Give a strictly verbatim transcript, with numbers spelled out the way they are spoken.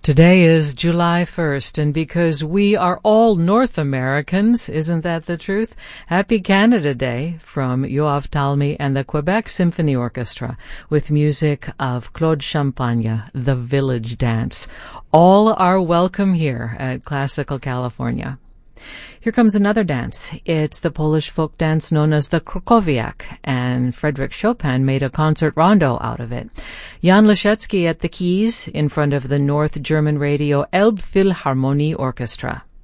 Today is July first, and because we are all North Americans, isn't that the truth? Happy Canada Day from Yoav Talmi and the Quebec Symphony Orchestra with music of Claude Champagne, The Village Dance. All are welcome here at Classical California. Here comes another dance. It's the Polish folk dance known as the Krakowiak, and Frederick Chopin made a concert rondo out of it. Jan Leszecki at the keys in front of the North German Radio Elbphilharmonie Orchestra.